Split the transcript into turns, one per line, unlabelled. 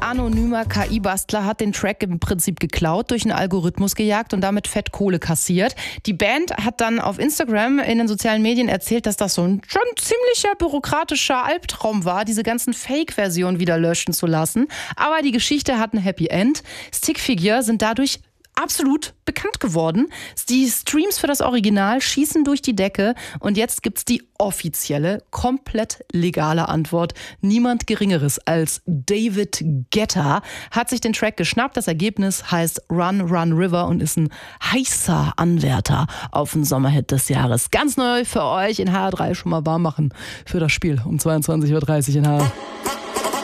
anonymer KI-Bastler hat den Track im Prinzip geklaut, durch einen Algorithmus gejagt und damit fett Kohle kassiert. Die Band hat dann auf Instagram in den sozialen Medien erzählt, dass das so ein schon ziemlicher bürokratischer Albtraum war, diese ganzen Fake-Versionen wieder löschen zu lassen. Aber die Geschichte hat ein Happy End. Stickfigure sind dadurch absolut bekannt geworden. Die Streams für das Original schießen durch die Decke und jetzt gibt's die offizielle, komplett legale Antwort. Niemand Geringeres als David Guetta hat sich den Track geschnappt. Das Ergebnis heißt Run, Run River und ist ein heißer Anwärter auf den Sommerhit des Jahres. Ganz neu für euch in HR3 schon mal warm machen für das Spiel um 22:30 Uhr in HR.